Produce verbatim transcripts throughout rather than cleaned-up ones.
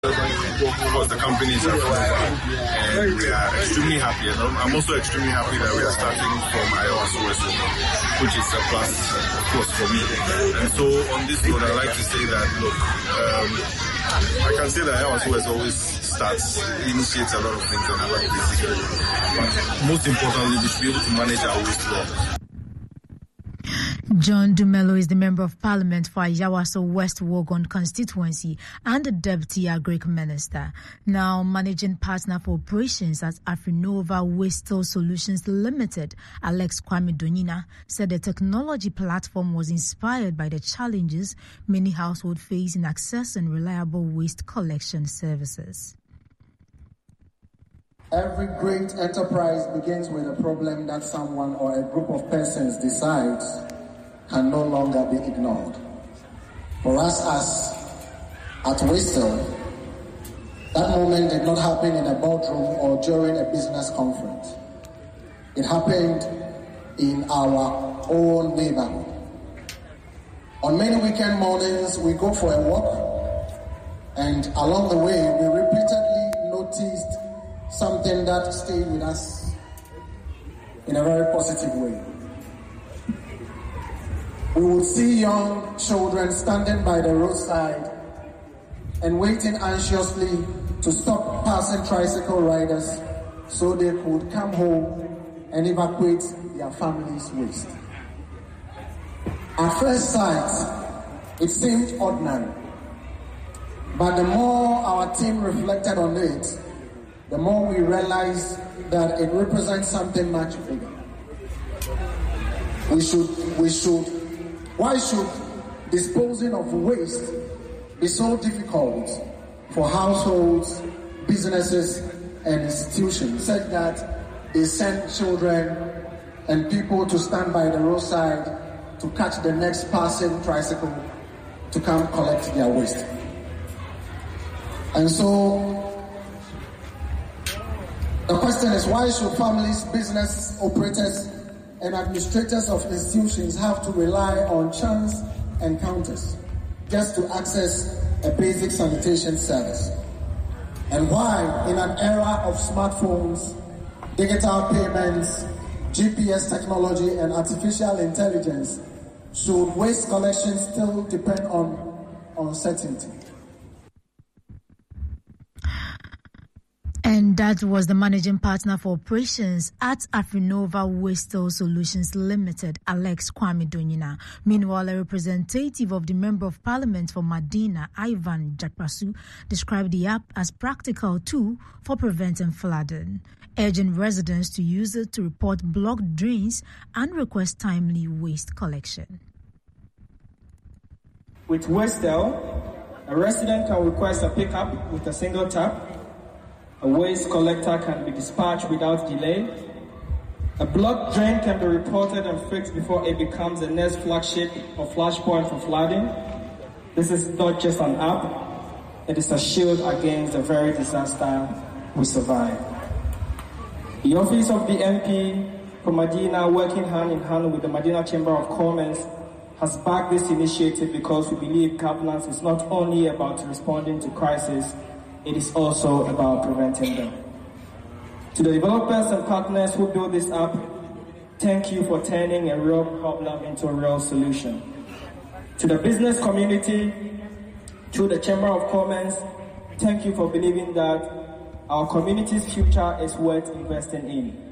Of course, the company is and we are extremely happy. And I'm also extremely happy that we are starting from Ayawaso West, which is a plus, of course, for me. And so on this note, I'd like to say that, look, um, I can say that Ayawaso West always starts, initiates a lot of things and I like this. But most importantly, we should be able to manage our waste well. John Dumelo is the Member of Parliament for Ayawaso West Wuogon constituency and the Deputy Agric Minister. Now, Managing Partner for Operations at Afrinova Waste Solutions Limited, Alex Kwame Donyina, said the technology platform was inspired by the challenges many households face in accessing reliable waste collection services. Every great enterprise begins with a problem that someone or a group of persons decides can no longer be ignored. For us as at Whistle, that moment did not happen in a boardroom or during a business conference. It happened in our own neighborhood. On many weekend mornings, we go for a walk, and along the way, we repeatedly noticed something that stayed with us in a very positive way. We would see young children standing by the roadside and waiting anxiously to stop passing tricycle riders so they could come home and evacuate their families' waste. At first sight, it seemed ordinary, but the more our team reflected on it, the more we realized that it represents something much bigger. We should, we should, why should disposing of waste be so difficult for households, businesses, and institutions, such that they send children and people to stand by the roadside to catch the next passing tricycle to come collect their waste? And so, the question is, why should families, business operators, and administrators of institutions have to rely on chance encounters just to access a basic sanitation service? And why, in an era of smartphones, digital payments, G P S technology, and artificial intelligence, should waste collection still depend on uncertainty? And that was the Managing Partner for Operations at Afrinova Waste Solutions Limited, Alex Kwame Donyina. Meanwhile, a representative of the Member of Parliament for Madina, Ivan Jakpasu, described the app as practical tool for preventing flooding, urging residents to use it to report blocked drains and request timely waste collection. With Wastel, a resident can request a pickup with a single tap. A waste collector can be dispatched without delay. A blocked drain can be reported and fixed before it becomes the next flagship or flashpoint for flooding. This is not just an app, it is a shield against the very disaster we survive. The Office of the M P for Madina, working hand in hand with the Madina Chamber of Commerce, has backed this initiative because we believe governance is not only about responding to crisis, it is also about preventing them. To the developers and partners who built this app, thank you for turning a real problem into a real solution. To the business community, to the Chamber of Commerce, thank you for believing that our community's future is worth investing in.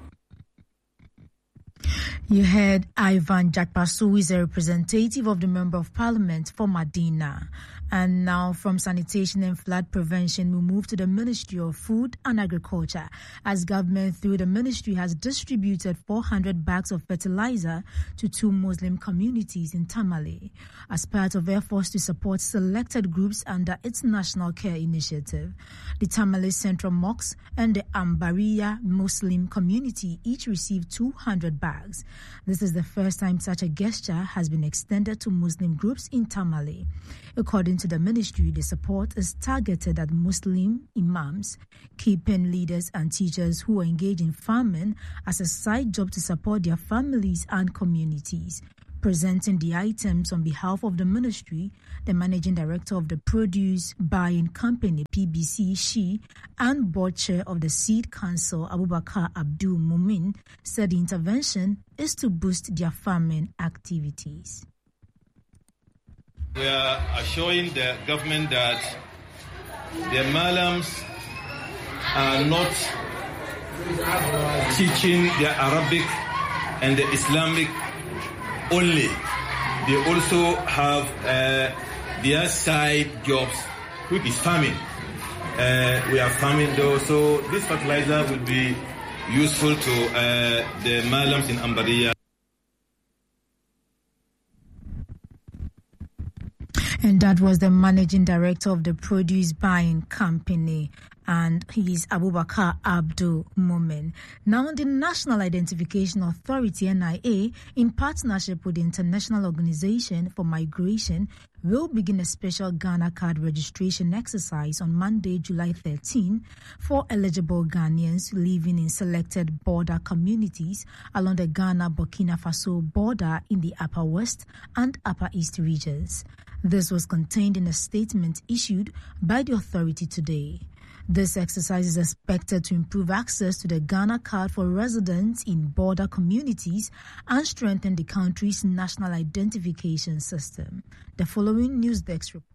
You heard Ivan Jakpasu, who is a representative of the Member of Parliament for Madina. And now from sanitation and flood prevention, we move to the Ministry of Food and Agriculture, as government through the ministry has distributed four hundred bags of fertilizer to two Muslim communities in Tamale as part of efforts to support selected groups under its National Care Initiative. The Tamale Central Mosque and the Ambariya Muslim community each received two hundred bags. This is the first time such a gesture has been extended to Muslim groups in Tamale. According to the ministry, the support is targeted at Muslim imams, keeping leaders and teachers who engage in farming as a side job to support their families and communities. Presenting the items on behalf of the ministry, the managing director of the Produce Buying Company, P B C, she, and board chair of the Seed Council, Abubakar Abdul Mumin, said the intervention is to boost their farming activities. We are assuring the government that the Malams are not teaching the Arabic and the Islamic only. They also have uh, their side jobs, which is farming. Uh, we are farming though, so this fertilizer will be useful to uh, the Malams in Ambariya. And that was the managing director of the Produce Buying Company, and he is Abubakar Abdul Mumin. Now, the National Identification Authority, N I A, in partnership with the International Organization for Migration, will begin a special Ghana card registration exercise on Monday, July thirteenth, for eligible Ghanaians living in selected border communities along the Ghana-Burkina Faso border in the Upper West and Upper East regions. This was contained in a statement issued by the authority today. This exercise is expected to improve access to the Ghana card for residents in border communities and strengthen the country's national identification system. The following News Desk report.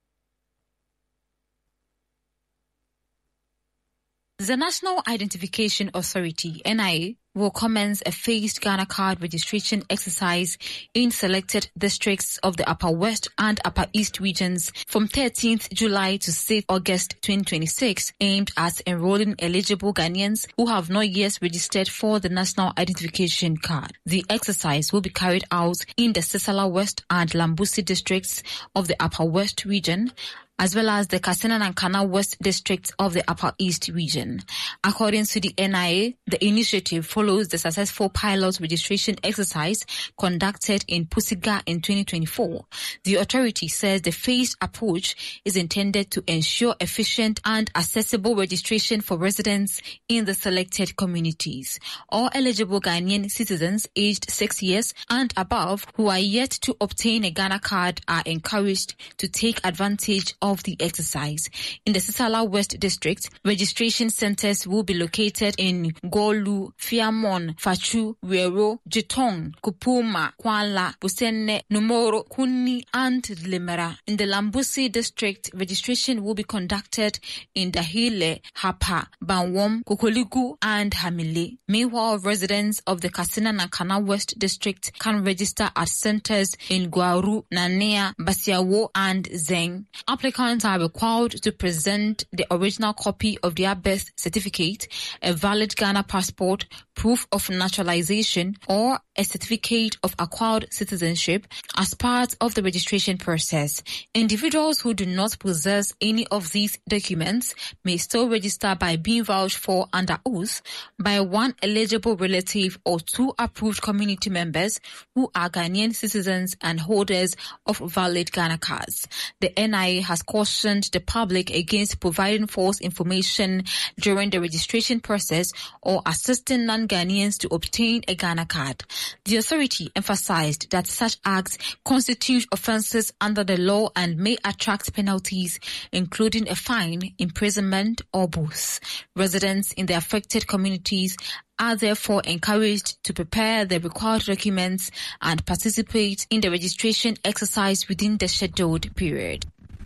The National Identification Authority, N I A, will commence a phased Ghana card registration exercise in selected districts of the Upper West and Upper East regions from thirteenth July to sixth August twenty twenty-six, aimed at enrolling eligible Ghanaians who have not yet registered for the National Identification Card. The exercise will be carried out in the Sisala West and Lambusi districts of the Upper West region, as well as the Kasina and Kana West districts of the Upper East region. According to the N I A, the initiative follows the successful pilot registration exercise conducted in Pusiga in twenty twenty-four. The authority says the phased approach is intended to ensure efficient and accessible registration for residents in the selected communities. All eligible Ghanaian citizens aged six years and above who are yet to obtain a Ghana card are encouraged to take advantage of the exercise. In the Sisala West district, registration centers will be located in Golu, Fiamon, Fachu, Wero, Jitong, Kupuma, Kwala, Busenne, Numoro, Kuni, and Limera. In the Lambusi district, registration will be conducted in Dahile, Hapa, Banwom, Kokoligu, and Hamile. Meanwhile, residents of the Kasina and Kana West district can register at centers in Gwaru, Nanea, Basiawo, and Zeng. Applicants are required to present the original copy of their birth certificate, a valid Ghana passport, proof of naturalization, or a certificate of acquired citizenship as part of the registration process. Individuals who do not possess any of these documents may still register by being vouched for under oath by one eligible relative or two approved community members who are Ghanaian citizens and holders of valid Ghana cards. The N I A has cautioned the public against providing false information during the registration process or assisting non-Ghanaians to obtain a Ghana card. The authority emphasized that such acts constitute offences under the law and may attract penalties, including a fine, imprisonment, or both. Residents in the affected communities are therefore encouraged to prepare the required documents and participate in the registration exercise within the scheduled period.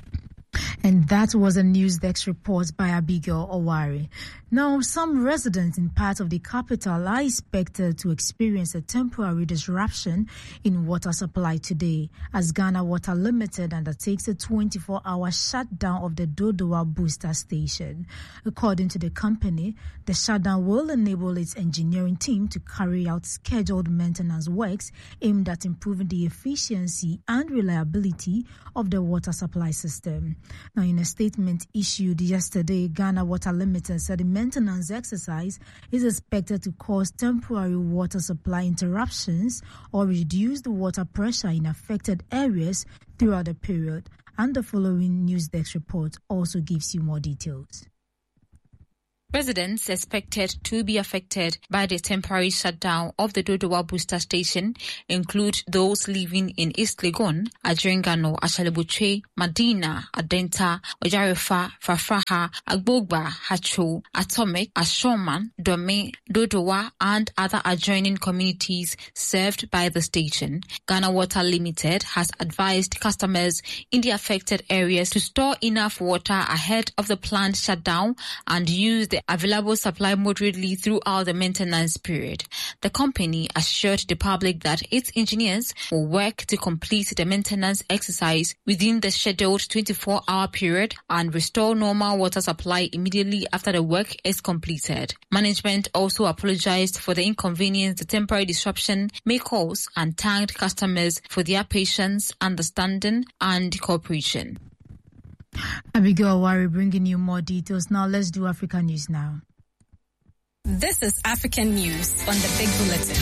And that was a News Desk report by Abigail Owari. Now, some residents in part of the capital are expected to experience a temporary disruption in water supply today as Ghana Water Limited undertakes a twenty-four hour shutdown of the Dodowa booster station. According to the company, the shutdown will enable its engineering team to carry out scheduled maintenance works aimed at improving the efficiency and reliability of the water supply system. Now, in a statement issued yesterday, Ghana Water Limited said the maintenance exercise is expected to cause temporary water supply interruptions or reduce the water pressure in affected areas throughout the period. And the following News Desk report also gives you more details. Residents expected to be affected by the temporary shutdown of the Dodowa booster station include those living in East Legon, Adjringano, Ashalebuche, Madina, Adenta, Ojarefa, Fafraha, Agbogba, Hacho, Atomic, Ashoman, Dome, Dodowa, and other adjoining communities served by the station. Ghana Water Limited has advised customers in the affected areas to store enough water ahead of the planned shutdown and use the available supply moderately throughout the maintenance period. The company assured the public that its engineers will work to complete the maintenance exercise within the scheduled twenty-four hour period and restore normal water supply immediately after the work is completed. Management also apologized for the inconvenience the temporary disruption may cause and thanked customers for their patience, understanding, and cooperation. Abigail Wari bringing you more details. Now let's do African news now. This is African news on the Big Bulletin.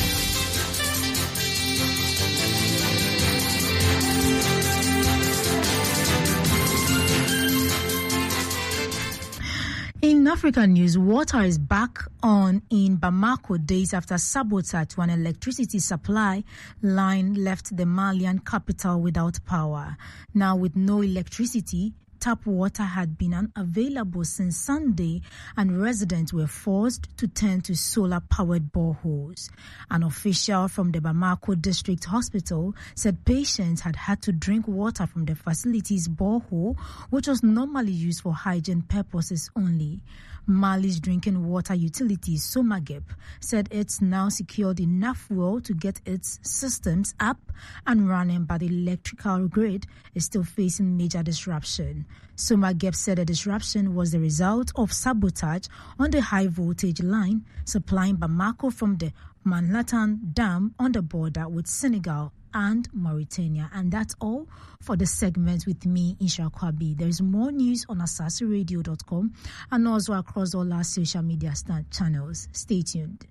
In African news, water is back on in Bamako days after sabotage to an electricity supply line left the Malian capital without power. Now with no electricity, tap water had been unavailable since Sunday, and residents were forced to turn to solar-powered boreholes. An official from the Bamako District Hospital said patients had had to drink water from the facility's borehole, which was normally used for hygiene purposes only. Mali's drinking water utility, Somagep, said it's now secured enough fuel to get its systems up and running, but the electrical grid is still facing major disruption. Somagep said the disruption was the result of sabotage on the high-voltage line supplying Bamako from the Manhattan Dam on the border with Senegal and Mauritania. And that's all for the segment with me, Isha Kwabi. There is more news on asase radio dot com and also across all our social media channels. Stay tuned.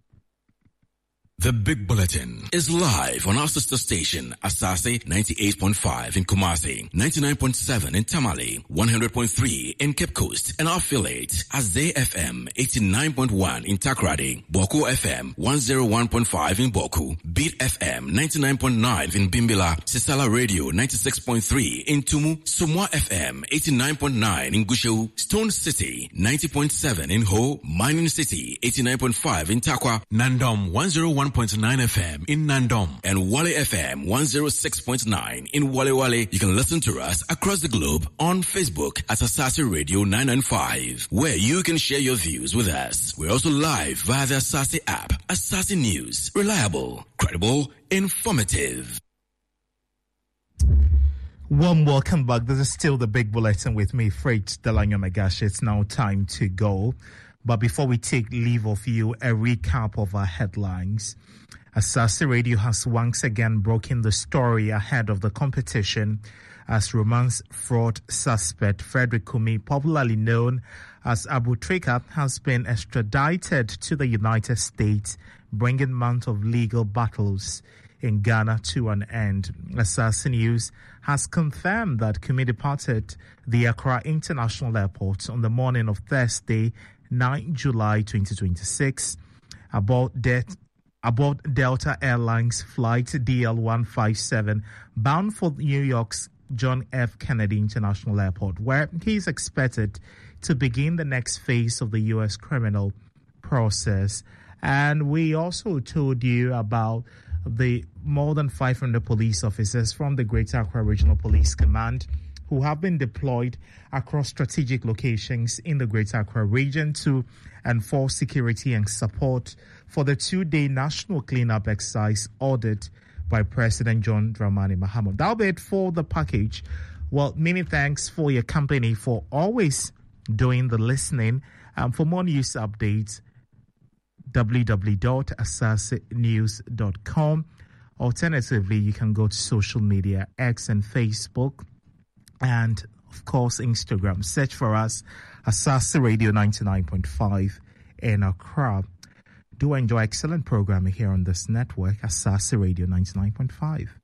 The Big Bulletin is live on our sister station, Asase ninety-eight point five in Kumasi, ninety-nine point seven in Tamale, one hundred point three in Cape Coast, and our affiliate, Azay F M eighty-nine point one in Takrady, Boku F M one oh one point five in Boku, Beat F M ninety-nine point nine in Bimbila, Sisala Radio ninety-six point three in Tumu, Sumwa F M eighty-nine point nine in Gushewu, Stone City ninety point seven in Ho, Mining City eighty-nine point five in Takwa, Nandom one oh one point nine F M in Nandom, and Wale F M one oh six point nine in Wale Wale. You can listen to us across the globe on Facebook at Asase Radio nine ninety-five, where you can share your views with us. We're also live via the Asase app. Asase News, reliable, credible, informative. Warm welcome back. This is still the Big Bulletin with me, Freight Delanyo Megash. It's now time to go. But before we take leave of you, a recap of our headlines. Asase Radio has once again broken the story ahead of the competition as romance fraud suspect Frederick Kumi, popularly known as Abu Trika, has been extradited to the United States, bringing months of legal battles in Ghana to an end. Asase News has confirmed that Kumi departed the Accra International Airport on the morning of Thursday, ninth July twenty twenty-six, aboard, De- aboard Delta Airlines flight D L one fifty-seven, bound for New York's John F. Kennedy International Airport, where he is expected to begin the next phase of the U S criminal process. And we also told you about the more than five hundred police officers from the Greater Accra Regional Police Command who have been deployed across strategic locations in the Greater Accra region to enforce security and support for the two-day national cleanup exercise ordered by President John Dramani Mahama. That'll be it for the package. Well, many thanks for your company, for always doing the listening. Um, for more news updates, w w w dot asase news dot com. Alternatively, you can go to social media, X and Facebook, and of course Instagram. Search for us, Asase Radio ninety-nine point five in Accra. Do enjoy excellent programming here on this network, Asase Radio ninety-nine point five.